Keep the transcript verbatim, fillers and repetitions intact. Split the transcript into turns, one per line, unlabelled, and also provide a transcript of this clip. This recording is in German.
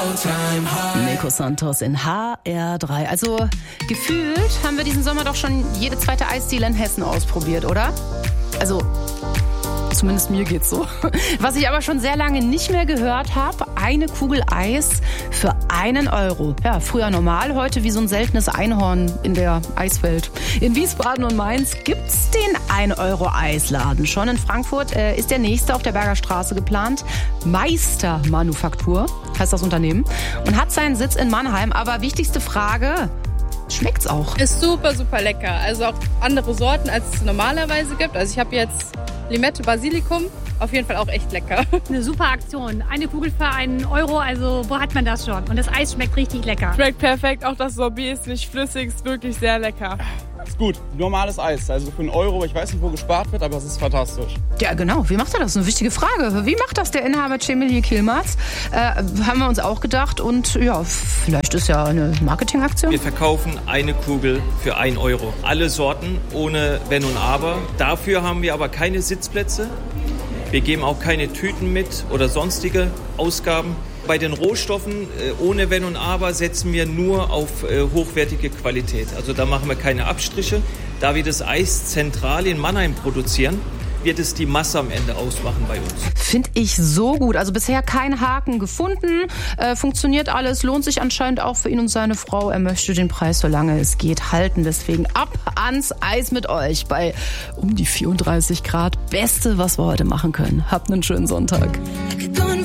Nico Santos in H R drei. Also gefühlt haben wir diesen Sommer doch schon jede zweite Eisdiele in Hessen ausprobiert, oder? Also zumindest mir geht's so. Was ich aber schon sehr lange nicht mehr gehört habe, eine Kugel Eis für einen Euro. Ja, früher normal, heute wie so ein seltenes Einhorn in der Eiswelt. In Wiesbaden und Mainz gibt's den ein Euro Eisladen schon. In Frankfurt äh, ist der nächste auf der Berger Straße geplant. Meister Manufaktur heißt das Unternehmen und hat seinen Sitz in Mannheim. Aber wichtigste Frage: schmeckt's auch?
Ist super, super lecker. Also auch andere Sorten, als es normalerweise gibt. Also ich habe jetzt Limette, Basilikum, auf jeden Fall auch echt lecker.
Eine super Aktion. Eine Kugel für einen Euro, also wo hat man das schon? Und das Eis schmeckt richtig lecker.
Schmeckt perfekt, auch das Sorbet ist nicht flüssig, ist wirklich sehr lecker.
Ist gut, normales Eis, also für einen Euro, ich weiß nicht, wo gespart wird, aber es ist fantastisch.
Ja, genau. Wie macht er das? Eine wichtige Frage. Wie macht das der Inhaber Cemil Kilmaz? Äh, haben wir uns auch gedacht. Und ja, vielleicht ist ja eine Marketingaktion.
Wir verkaufen eine Kugel für einen Euro. Alle Sorten, ohne Wenn und Aber. Dafür haben wir aber keine Sitzplätze. Wir geben auch keine Tüten mit oder sonstige Ausgaben. Bei den Rohstoffen, ohne Wenn und Aber, setzen wir nur auf hochwertige Qualität. Also da machen wir keine Abstriche. Da wir das Eis zentral in Mannheim produzieren, wird es die Masse am Ende ausmachen bei uns.
Finde ich so gut. Also bisher kein Haken gefunden. Äh, funktioniert alles. Lohnt sich anscheinend auch für ihn und seine Frau. Er möchte den Preis, solange es geht, halten. Deswegen ab ans Eis mit euch bei um die vierunddreißig Grad. Beste, was wir heute machen können. Habt einen schönen Sonntag.